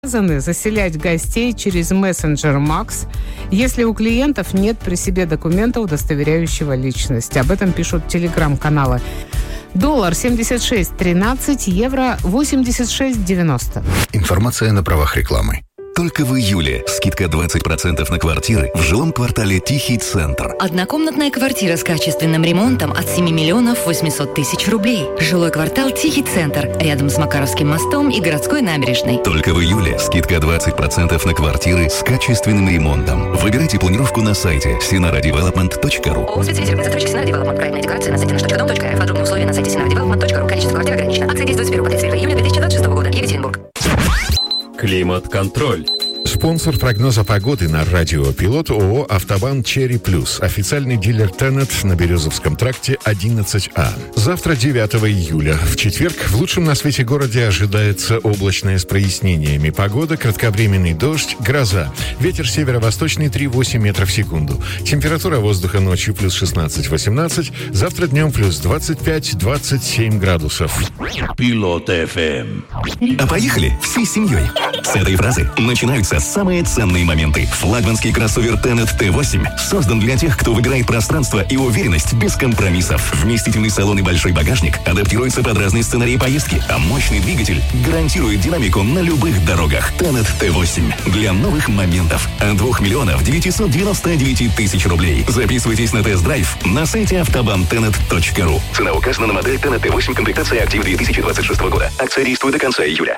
обязаны заселять гостей через мессенджер Max, если у клиентов нет при себе документа, удостоверяющего личность. Об этом пишут телеграм-каналы. Доллар 76.13, евро 86.90. Информация на правах рекламы. Только в июле скидка 20% на квартиры в жилом квартале Тихий Центр. Однокомнатная квартира с качественным ремонтом от 7 миллионов 800 тысяч рублей. Жилой квартал Тихий Центр, рядом с Макаровским мостом и городской набережной. Только в июле скидка 20% на квартиры с качественным ремонтом. Выбирайте планировку на сайте sinaradevelopment.ru. ООО «Спецсервис организаторщик Sinara Development». Проектная декларация на сайте nаш.дом.рф. Подробные условия на сайте sinaradevelopment.ru. Количество квартир ограничено. Акция действует с 1 по 31 июля 2026 года. Екатеринбург. Климат-контроль. Спонсор прогноза погоды на радио «Пилот» ООО «Автобан Черри Плюс». Официальный дилер «Теннет» на Березовском тракте 11А. Завтра, 9 июля, в четверг, в лучшем на свете городе ожидается облачное с прояснениями. Погода, кратковременный дождь, гроза. Ветер северо-восточный 3,8 метров в секунду. Температура воздуха ночью плюс 16-18. Завтра днем плюс 25-27 градусов. Пилот ФМ. А поехали всей семьей. С этой фразы начинаются самые ценные моменты. Флагманский кроссовер Tenet T8 создан для тех, кто выбирает пространство и уверенность без компромиссов. Вместительный салон и большой багажник адаптируются под разные сценарии поездки, а мощный двигатель гарантирует динамику на любых дорогах. Tenet T8 для новых моментов. От 2 миллионов 999 тысяч рублей. Записывайтесь на тест-драйв на сайте автобанtenet.ру. Цена указана на модель Tenet T8, комплектация актив 2026 года. Акция действует до конца июля.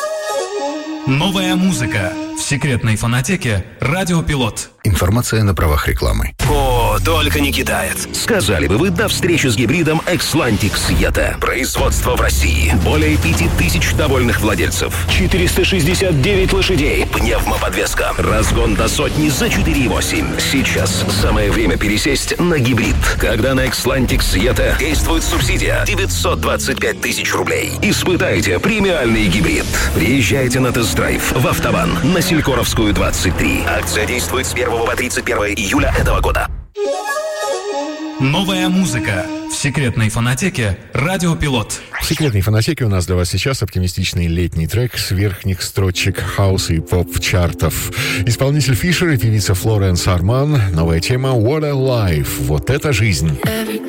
Новая музыка в секретной фонотеке «Радио Пилот». Информация на правах рекламы. О, только не китаец. Сказали бы вы до встречи с гибридом Xlantic Yeta. Производство в России. Более 5000 довольных владельцев. 469 лошадей. Пневмоподвеска. Разгон до сотни за 4,8. Сейчас самое время пересесть на гибрид. Когда на Xlantic Yeta действует субсидия 925 тысяч рублей. Испытайте премиальный гибрид. Приезжайте на тест-драйв в Автобан на Селькоровскую 23. Акция действует с 1 по 31 июля этого года. Новая музыка в секретной фонотеке «Радио Пилот». В секретной фонотеке у нас для вас сейчас оптимистичный летний трек с верхних строчек хаус и поп-чартов. Исполнитель Фишер и певица Флоренс Арман. Новая тема «What a Life». Вот это жизнь.